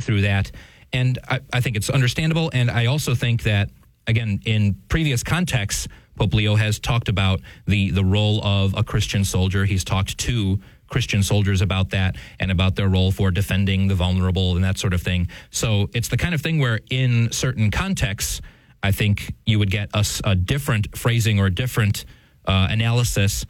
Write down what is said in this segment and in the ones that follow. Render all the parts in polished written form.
through that. And I think it's understandable. And I also think that, again, in previous contexts, Pope Leo has talked about the role of a Christian soldier. He's talked to Christian soldiers about that and about their role for defending the vulnerable and that sort of thing. So it's the kind of thing where in certain contexts, I think you would get a different phrasing or a different analysis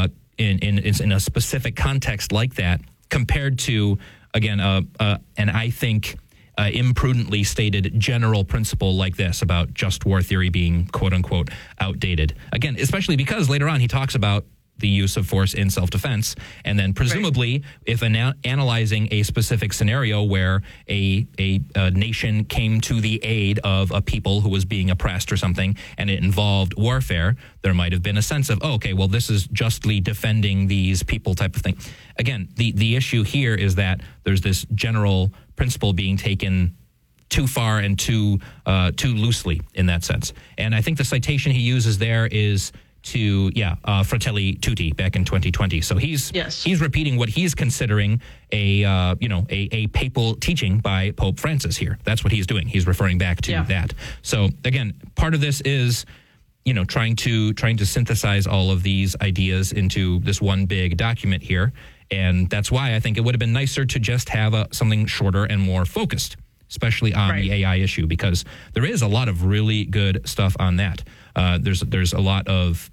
in a specific context like that compared to, again, and I think imprudently stated general principle like this about just war theory being quote unquote outdated. Again, especially because later on he talks about the use of force in self-defense, and then presumably if analyzing a specific scenario where a nation came to the aid of a people who was being oppressed or something, and it involved warfare, there might have been a sense of, this is justly defending these people type of thing. Again, the issue here is that there's this general principle being taken too far and too loosely in that sense. And I think the citation he uses there is to Fratelli Tutti back in 2020. So he's repeating what he's considering a papal teaching by Pope Francis here. That's what he's doing. He's referring back to that. So again, part of this is trying to synthesize all of these ideas into this one big document here, and that's why I think it would have been nicer to just have something shorter and more focused, especially on the AI issue, because there is a lot of really good stuff on that. There's a lot of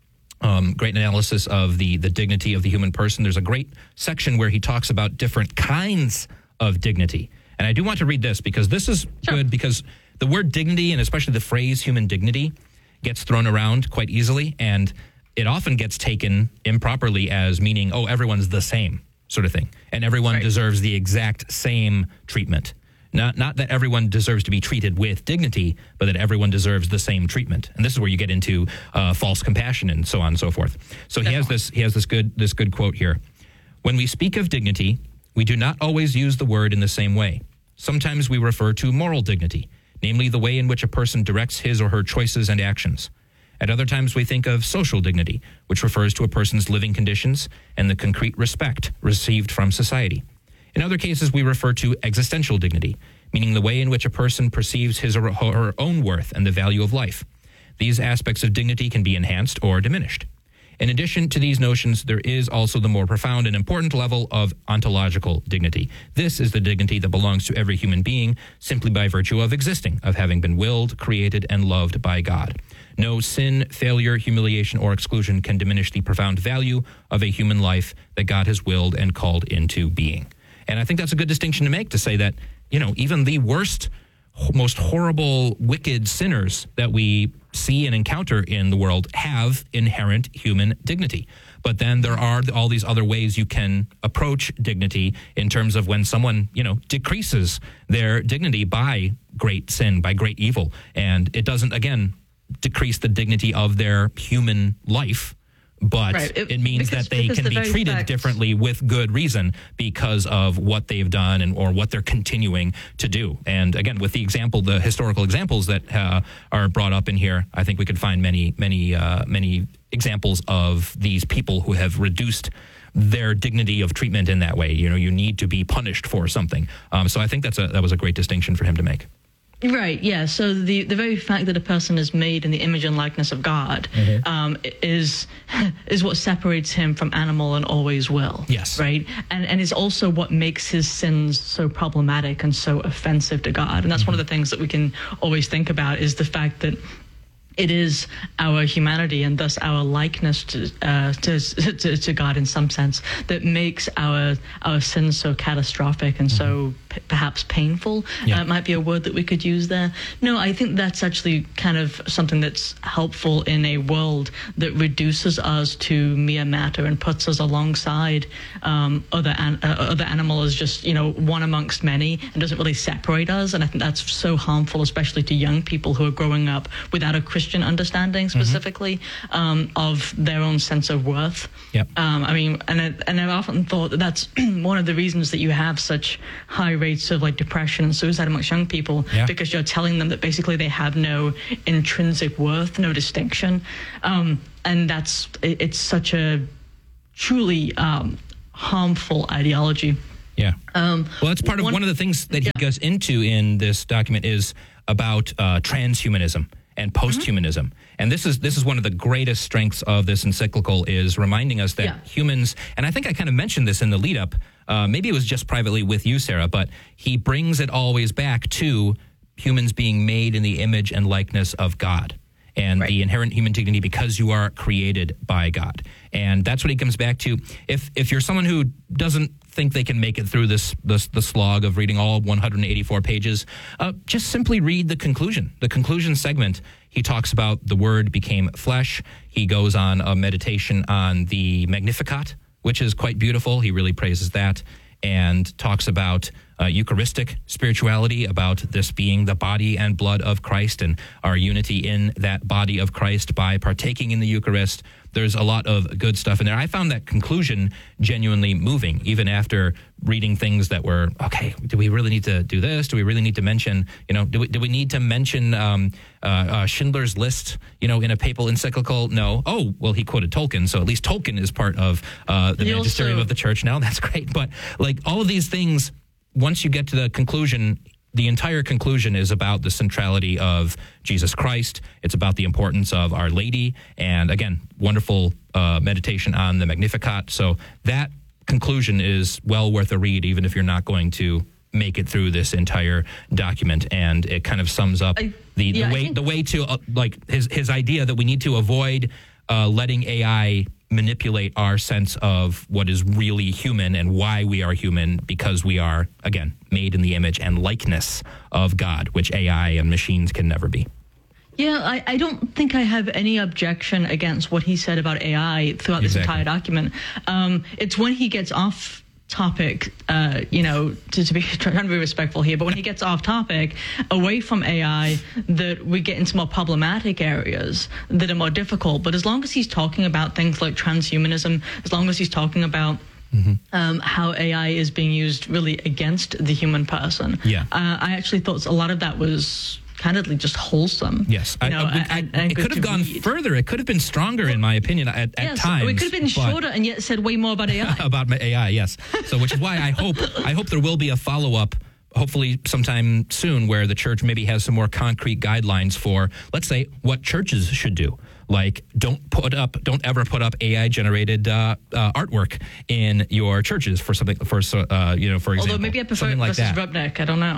great analysis of the dignity of the human person. There's a great section where he talks about different kinds of dignity. And I do want to read this because this is good, because the word dignity, and especially the phrase human dignity, gets thrown around quite easily, and it often gets taken improperly as meaning, everyone's the same sort of thing, and everyone deserves the exact same treatment. Not that everyone deserves to be treated with dignity, but that everyone deserves the same treatment. And this is where you get into false compassion and so on and so forth. So he has this good quote here. When we speak of dignity, we do not always use the word in the same way. Sometimes we refer to moral dignity, namely the way in which a person directs his or her choices and actions. At other times, we think of social dignity, which refers to a person's living conditions and the concrete respect received from society. In other cases, we refer to existential dignity, meaning the way in which a person perceives his or her own worth and the value of life. These aspects of dignity can be enhanced or diminished. In addition to these notions, there is also the more profound and important level of ontological dignity. This is the dignity that belongs to every human being simply by virtue of existing, of having been willed, created, and loved by God. No sin, failure, humiliation, or exclusion can diminish the profound value of a human life that God has willed and called into being. And I think that's a good distinction to make, to say that, even the worst, most horrible, wicked sinners that we see and encounter in the world have inherent human dignity. But then there are all these other ways you can approach dignity in terms of when someone, decreases their dignity by great sin, by great evil. And it doesn't, again, decrease the dignity of their human life, but it means that they can be treated differently with good reason because of what they've done or what they're continuing to do. And again, with the historical examples that are brought up in here, I think we could find many examples of these people who have reduced their dignity of treatment in that way. You need to be punished for something. So I think that was a great distinction for him to make. Right, yeah. So the very fact that a person is made in the image and likeness of God is what separates him from animal and always will. Yes. Right? And is also what makes his sins so problematic and so offensive to God. And that's one of the things that we can always think about, is the fact that it is our humanity and thus our likeness to God in some sense that makes our sins so catastrophic and so perhaps painful. It might be a word that we could use there. No, I think that's actually kind of something that's helpful in a world that reduces us to mere matter and puts us alongside other animals as just one amongst many, and doesn't really separate us. And I think that's so harmful, especially to young people who are growing up without a Christian understanding specifically of their own sense of worth. I mean, and I've often thought that that's one of the reasons that you have such high rates of depression and suicide amongst young people, because you're telling them that basically they have no intrinsic worth, no distinction, and it's such a truly harmful ideology. Yeah. Well, that's part of one of the things that he goes into in this document is about transhumanism and posthumanism. And this is one of the greatest strengths of this encyclical, is reminding us that humans, and I think I kind of mentioned this in the lead up, maybe it was just privately with you, Sarah, but he brings it always back to humans being made in the image and likeness of God. And the inherent human dignity because you are created by God. And that's what he comes back to. If you're someone who doesn't think they can make it through the slog of reading all 184 pages, just simply read the conclusion. The conclusion segment, he talks about the Word became flesh. He goes on a meditation on the Magnificat, which is quite beautiful. He really praises that, and talks about Eucharistic spirituality, about this being the body and blood of Christ and our unity in that body of Christ by partaking in the Eucharist. There's a lot of good stuff in there. I found that conclusion genuinely moving, even after reading things that were, okay, do we really need to do this? Do we really need to mention, do we need to mention Schindler's List, in a papal encyclical? No. Oh, well, he quoted Tolkien, so at least Tolkien is part of the magisterium of the church now. That's great. But all of these things, once you get to the conclusion, the entire conclusion is about the centrality of Jesus Christ. It's about the importance of Our Lady. And again, wonderful meditation on the Magnificat. So that conclusion is well worth a read, even if you're not going to make it through this entire document. And it kind of sums up the way to his idea that we need to avoid letting AI manipulate our sense of what is really human and why we are human, because we are, again, made in the image and likeness of God, which AI and machines can never be. Yeah, I don't think I have any objection against what he said about AI throughout this entire document. It's when he gets off topic, to be trying to be respectful here, but when he gets off topic, away from AI, that we get into more problematic areas that are more difficult. But as long as he's talking about things like transhumanism, as long as he's talking about how AI is being used really against the human person, I actually thought a lot of that was candidly just wholesome. Yes. It could have gone further. It could have been stronger, in my opinion, at times. It could have been shorter and yet said way more about AI. About AI, yes. So which is why I hope there will be a follow-up, hopefully sometime soon, where the church maybe has some more concrete guidelines for, let's say, what churches should do. Like, don't ever put up AI-generated artwork in your churches for something, for example. Although maybe I prefer it versus Rupnik. I don't know.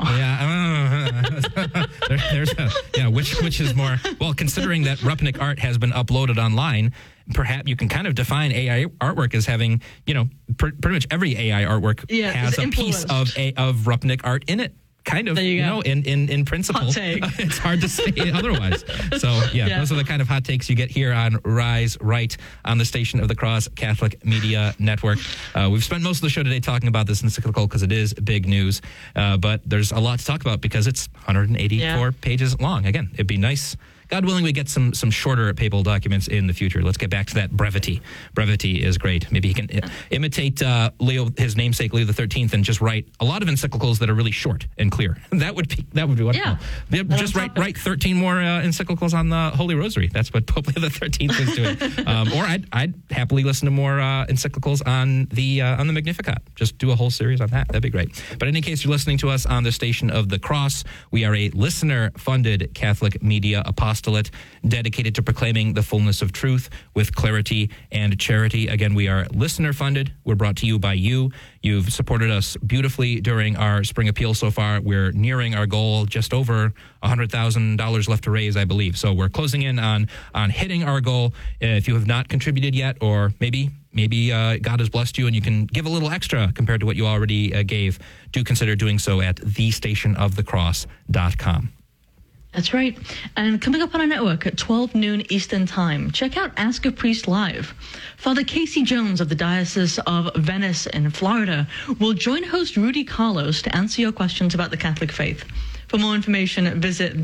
Yeah, which is more, well, considering that Rupnik art has been uploaded online, perhaps you can kind of define AI artwork as having, pretty much every AI artwork has a piece of Rupnik art in it. Kind of, in principle. It's hard to say otherwise. So, those are the kind of hot takes you get here on Rise Right on the Station of the Cross Catholic Media Network. We've spent most of the show today talking about this encyclical because it is big news, but there's a lot to talk about because it's 184 pages long. Again, it'd be nice, God willing, we get some shorter papal documents in the future. Let's get back to that brevity. Brevity is great. Maybe he can imitate Leo, his namesake Leo XIII, and just write a lot of encyclicals that are really short and clear. That would be wonderful. Yeah. Just write 13 more encyclicals on the Holy Rosary. That's what Pope Leo XIII is doing. Or I'd happily listen to more encyclicals on the Magnificat. Just do a whole series on that. That'd be great. But in any case, you're listening to us on the Station of the Cross. We are a listener-funded Catholic media apostolate dedicated to proclaiming the fullness of truth with clarity and charity. Again, we are listener-funded. We're brought to you by you. You've supported us beautifully during our spring appeal so far. We're nearing our goal, just over $100,000 left to raise, I believe. So we're closing in on hitting our goal. If you have not contributed yet, or maybe God has blessed you and you can give a little extra compared to what you already gave, do consider doing so at thestationofthecross.com. That's right. And coming up on our network at 12 noon Eastern Time, check out Ask a Priest Live. Father Casey Jones of the Diocese of Venice in Florida will join host Rudy Carlos to answer your questions about the Catholic faith. For more information, visit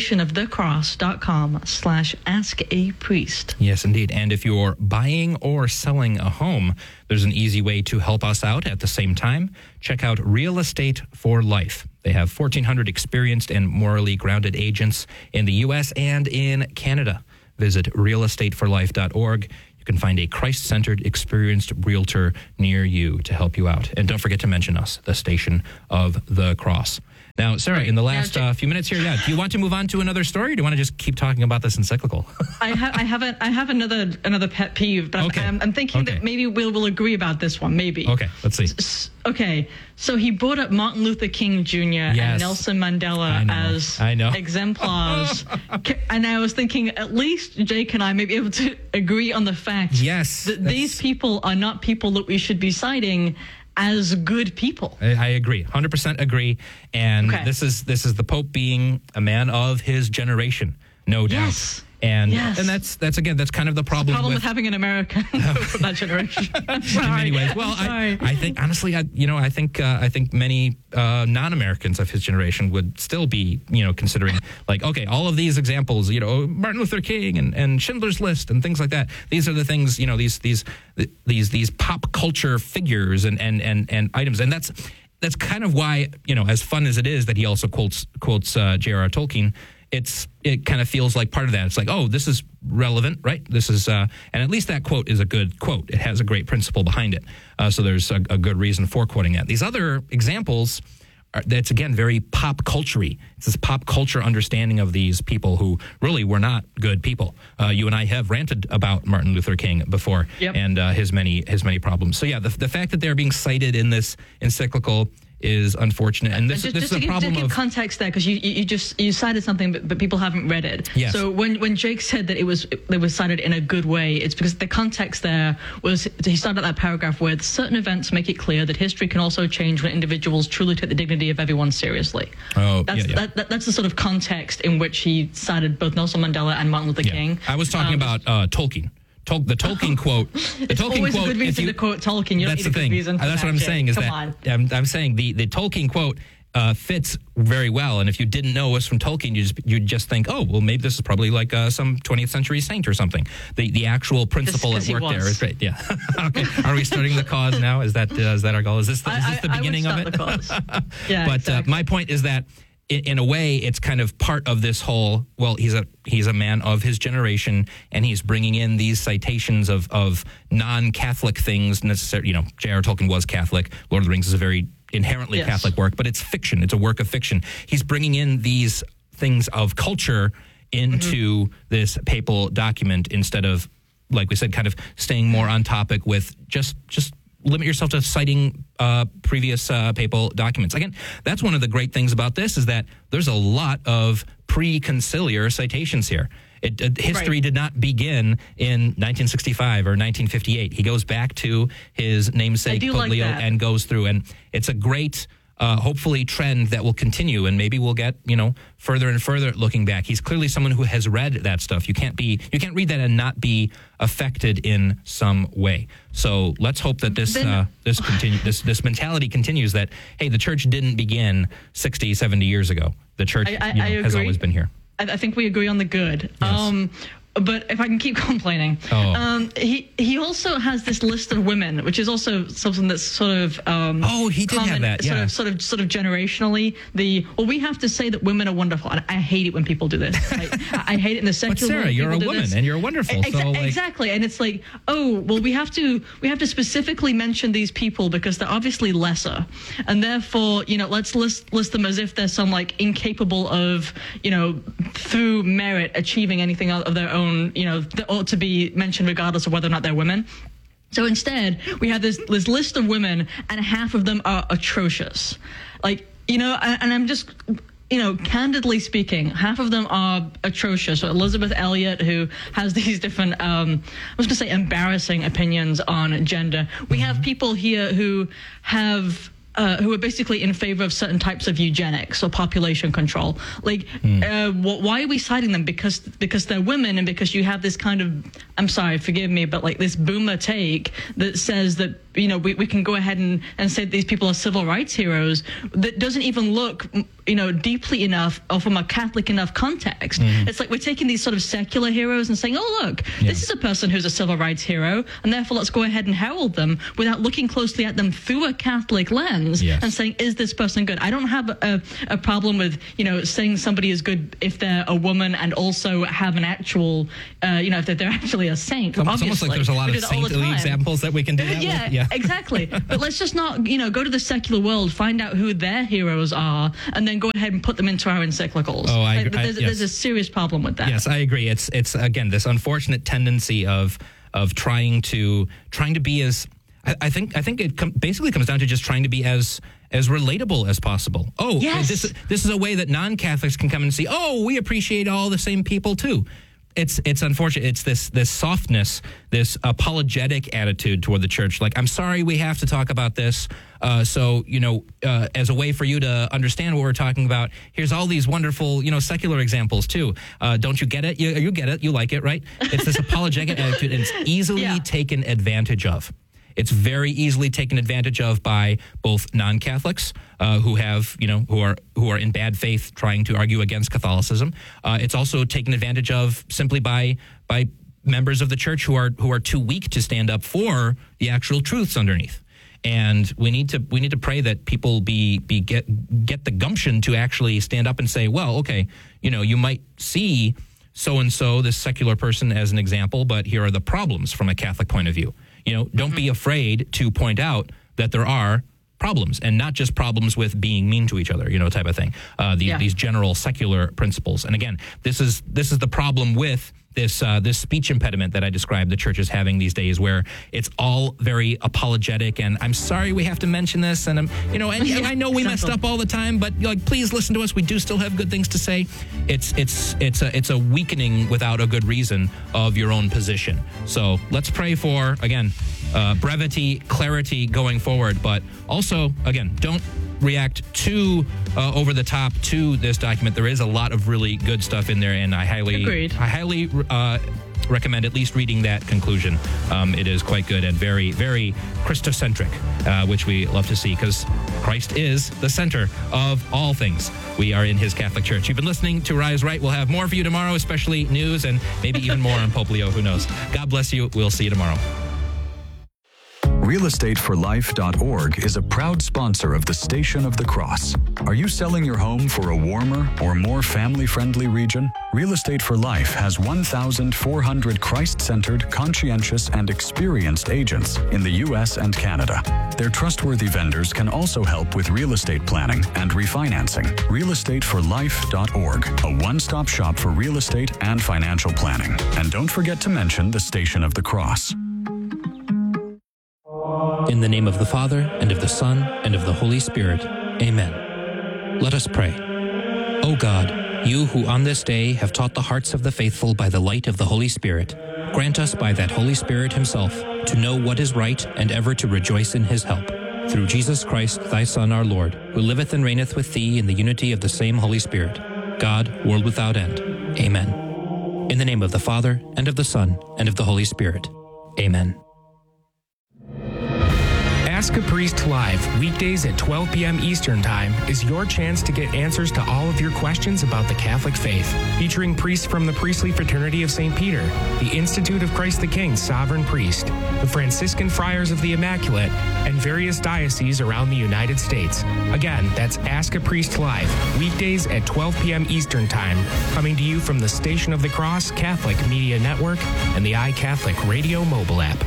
thestationofthecross.com/askapriest. Yes, indeed. And if you're buying or selling a home, there's an easy way to help us out at the same time. Check out Real Estate for Life. They have 1,400 experienced and morally grounded agents in the U.S. and in Canada. Visit realestateforlife.org. you can find a Christ-centered, experienced realtor near you to help you out. And don't forget to mention us, the Station of the Cross. Now, Sarah, in the last few minutes here, do you want to move on to another story, or do you want to just keep talking about this encyclical? I have another pet peeve, but okay. I'm thinking that maybe we'll agree about this one. Maybe. Okay, let's see. Okay, so he brought up Martin Luther King Jr. and Nelson Mandela as exemplars, and I was thinking at least Jake and I may be able to agree on the fact that these people are not people that we should be citing as good people. I agree, 100% agree. And this is the Pope being a man of his generation, no doubt. Yes. And that's kind of the problem. The problem with having an American from that generation. In many ways. Well, I think honestly, I think many non-Americans of his generation would still be, considering like, okay, all of these examples, Martin Luther King and Schindler's List and things like that. These are the things, these pop culture figures and items, and that's kind of why, as fun as it is that he also quotes J.R.R. Tolkien. It kind of feels like part of that. It's like, oh, this is relevant, right? This is, and at least that quote is a good quote. It has a great principle behind it. So there's a good reason for quoting that. These other examples, that's again very pop culture-y. It's this pop culture understanding of these people who really were not good people. You and I have ranted about Martin Luther King before and his many problems. So yeah, the fact that they're being cited in this encyclical is unfortunate, and this is a problem of context there, because you cited something, but people haven't read it. Yes. So when Jake said that it was cited in a good way, it's because the context there was he started that paragraph with certain events make it clear that history can also change when individuals truly take the dignity of everyone seriously. That's the sort of context in which he cited both Nelson Mandela and Martin Luther King. I was talking about Tolkien. The Tolkien quote. The Tolkien always quote. A good reason to quote Tolkien. You that's the thing. That's what I'm saying. Is that I'm saying the Tolkien quote fits very well. And if you didn't know it was from Tolkien, you'd just think, oh, well, maybe this is probably like some 20th century saint or something. The actual principle at work there is great. Yeah. Okay. Are we starting the cause now? Is that our goal? Is this the beginning of it? The cause. Yeah. But exactly. My point is that, in a way, it's kind of part of this whole, well, he's a man of his generation, and he's bringing in these citations of non-Catholic things. Necessarily, J.R.R. Tolkien was Catholic. Lord of the Rings is a very inherently Catholic work, but it's fiction. It's a work of fiction. He's bringing in these things of culture into this papal document instead of, like we said, kind of staying more on topic with just limit yourself to citing previous papal documents. Again, that's one of the great things about this, is that there's a lot of pre-conciliar citations here. History did not begin in 1965 or 1958. He goes back to his namesake, Pope Leo, and goes through. And it's a great, hopefully, trend that will continue. And maybe we'll get, further and further looking back. He's clearly someone who has read that stuff. You can't read that and not be affected in some way. So let's hope that this mentality continues, that, hey, the church didn't begin 60, 70 years ago. The church has always been here. I think we agree on the good. Yes. But if I can keep complaining, he also has this list of women, which is also something that's sort of he did have that, sort of generationally. We have to say that women are wonderful, and I hate it when people do this. I hate it in the secular. But Sarah, you're a woman and you're wonderful. Exactly, and it's like, we have to specifically mention these people because they're obviously lesser, and therefore let's list them as if they're some incapable of through merit achieving anything of their own. That ought to be mentioned regardless of whether or not they're women. So instead, we have this list of women, and half of them are atrocious. And I'm just, candidly speaking, half of them are atrocious. So Elizabeth Elliot, who has these different, I was going to say embarrassing opinions on gender. We have people here who are basically in favor of certain types of eugenics or population control. Why are we citing them? Because they're women, and because you have this kind of, I'm sorry, forgive me, but this boomer take that says that we can go ahead and say that these people are civil rights heroes, that doesn't even look deeply enough or from a Catholic enough context. It's like we're taking these sort of secular heroes and saying, oh, look, this is a person who's a civil rights hero, and therefore let's go ahead and herald them without looking closely at them through a Catholic lens. lens Yes. and saying, is this person good? I don't have a problem with, saying somebody is good if they're a woman and also have an actual, if they're actually a saint. It's obviously. almost like there's a lot We of do that all the saintly time. examples that we can do that Yeah, with. Yeah, exactly. But let's just not, go to the secular world, find out who their heroes are, and then go ahead and put them into our encyclicals. Oh, I agree. There's, Yes. there's a serious problem with that. Yes, I agree. It's again this unfortunate tendency of trying to be as I think it basically comes down to just trying to be as relatable as possible. Oh, Yes. this is a way that non-Catholics can come and see. Oh, we appreciate all the same people too. It's unfortunate. It's this softness, this apologetic attitude toward the church. Like, I'm sorry we have to talk about this. So as a way for you to understand what we're talking about, here's all these wonderful, secular examples too. Don't you get it? You get it. You like it, right? It's this apologetic attitude, and it's easily taken advantage of. It's very easily taken advantage of by both non-Catholics who are in bad faith trying to argue against Catholicism. It's also taken advantage of simply by members of the church who are too weak to stand up for the actual truths underneath. And we need to pray that people get the gumption to actually stand up and say, well, okay, you might see so-and-so, this secular person, as an example, but here are the problems from a Catholic point of view. Don't be afraid to point out that there are problems, and not just problems with being mean to each other, type of thing. These general secular principles. And again, this is the problem with this speech impediment that I described the church is having these days, where it's all very apologetic, and I'm sorry we have to mention this, and I know we messed up all the time, but please listen to us. We do still have good things to say. It's a weakening without a good reason of your own position. So let's pray for, again, brevity, clarity going forward, but also, again, don't react too over the top to this document. There is a lot of really good stuff in there, and I highly recommend at least reading that conclusion. It is quite good and very, very Christocentric, which we love to see, because Christ is the center of all things. We are in his Catholic Church. You've been listening to Rise Right. We'll have more for you tomorrow, especially news and maybe even more on Pope Leo. Who knows? God bless you. We'll see you tomorrow. realestateforlife.org is a proud sponsor of the Station of the Cross. Are you selling your home for a warmer or more family-friendly region? Real Estate for Life has 1,400 Christ-centered, conscientious, and experienced agents in the U.S. and Canada. Their trustworthy vendors can also help with real estate planning and refinancing. realestateforlife.org, a one-stop shop for real estate and financial planning. And don't forget to mention the Station of the Cross. In the name of the Father, and of the Son, and of the Holy Spirit. Amen. Let us pray. O God, you who on this day have taught the hearts of the faithful by the light of the Holy Spirit, grant us by that Holy Spirit himself to know what is right and ever to rejoice in his help. Through Jesus Christ, thy Son, our Lord, who liveth and reigneth with thee in the unity of the same Holy Spirit, God, world without end. Amen. In the name of the Father, and of the Son, and of the Holy Spirit. Amen. Ask a Priest Live, weekdays at 12 p.m. Eastern Time, is your chance to get answers to all of your questions about the Catholic faith. Featuring priests from the Priestly Fraternity of St. Peter, the Institute of Christ the King Sovereign Priest, the Franciscan Friars of the Immaculate, and various dioceses around the United States. Again, that's Ask a Priest Live, weekdays at 12 p.m. Eastern Time, coming to you from the Station of the Cross Catholic Media Network and the iCatholic Radio mobile app.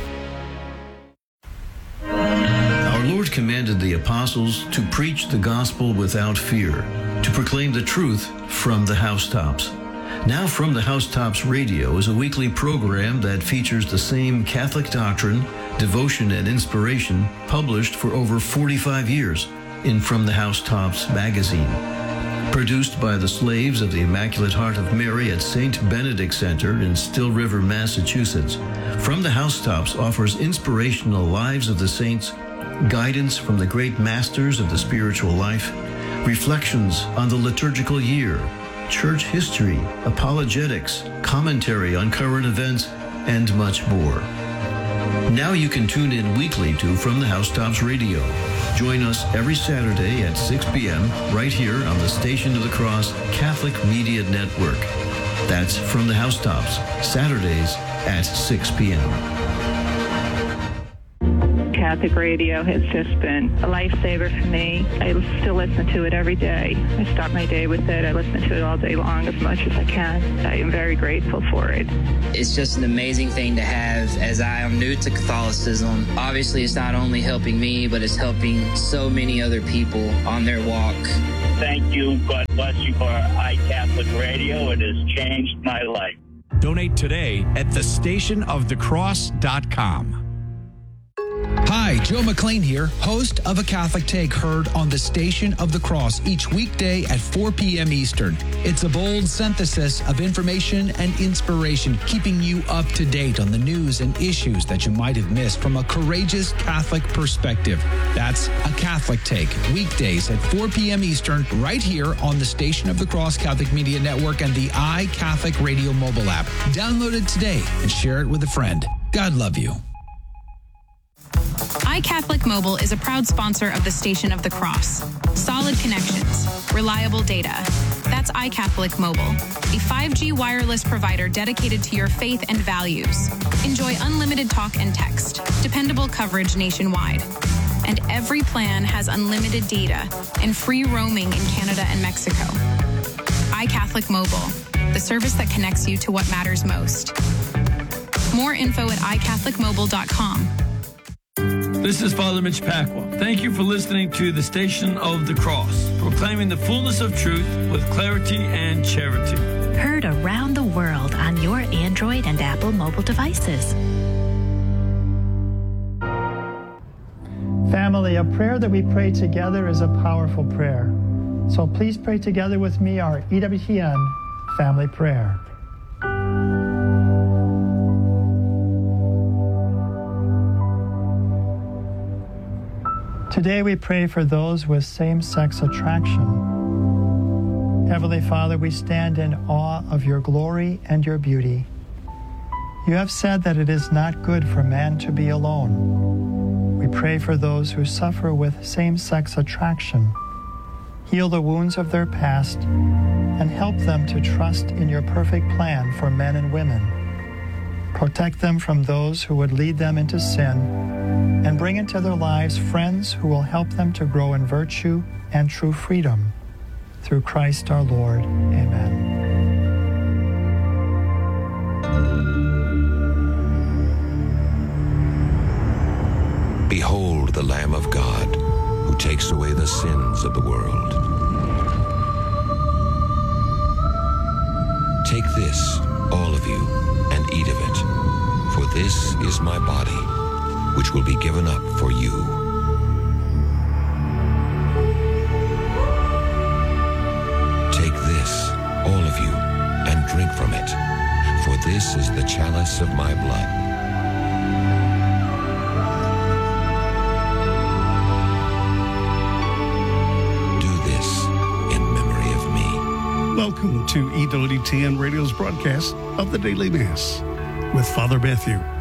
Our Lord commanded the apostles to preach the gospel without fear, to proclaim the truth from the housetops. Now From the Housetops Radio is a weekly program that features the same Catholic doctrine, devotion, and inspiration published for over 45 years in From the Housetops magazine. Produced by the slaves of the Immaculate Heart of Mary at St. Benedict Center in Still River, Massachusetts, From the Housetops offers inspirational lives of the saints, guidance from the great masters of the spiritual life, reflections on the liturgical year, church history, apologetics, commentary on current events, and much more. Now you can tune in weekly to From the Housetops Radio. Join us every Saturday at 6 p.m. right here on the Station of the Cross Catholic Media Network. That's From the Housetops, Saturdays at 6 p.m. Catholic radio has just been a lifesaver for me. I still listen to it every day. I start my day with it. I listen to it all day long as much as I can. I am very grateful for it. It's just an amazing thing to have, as I am new to Catholicism. Obviously, it's not only helping me, but it's helping so many other people on their walk. Thank you. God bless you for iCatholic Radio. It has changed my life. Donate today at thestationofthecross.com. Hi, Joe McLean here, host of A Catholic Take, heard on the Station of the Cross each weekday at 4 p.m. Eastern. It's a bold synthesis of information and inspiration, keeping you up to date on the news and issues that you might have missed from a courageous Catholic perspective. That's A Catholic Take, weekdays at 4 p.m. Eastern, right here on the Station of the Cross Catholic Media Network and the iCatholic Radio mobile app. Download it today and share it with a friend. God love you. iCatholic Mobile is a proud sponsor of the Station of the Cross. Solid connections, reliable data. That's iCatholic Mobile, a 5G wireless provider dedicated to your faith and values. Enjoy unlimited talk and text, dependable coverage nationwide. And every plan has unlimited data and free roaming in Canada and Mexico. iCatholic Mobile, the service that connects you to what matters most. More info at iCatholicMobile.com. This is Father Mitch Pacwa. Thank you for listening to the Station of the Cross, proclaiming the fullness of truth with clarity and charity. Heard around the world on your Android and Apple mobile devices. Family, a prayer that we pray together is a powerful prayer. So please pray together with me our EWTN family prayer. Today we pray for those with same-sex attraction. Heavenly Father, we stand in awe of your glory and your beauty. You have said that it is not good for man to be alone. We pray for those who suffer with same-sex attraction. Heal the wounds of their past and help them to trust in your perfect plan for men and women. Protect them from those who would lead them into sin, and bring into their lives friends who will help them to grow in virtue and true freedom. Through Christ our Lord. Amen. Behold the Lamb of God, who takes away the sins of the world. Take this, all of you, and eat of it, for this is my body, which will be given up for you. Take this, all of you, and drink from it, for this is the chalice of my blood. Do this in memory of me. Welcome to EWTN Radio's broadcast of the Daily Mass with Father Matthew.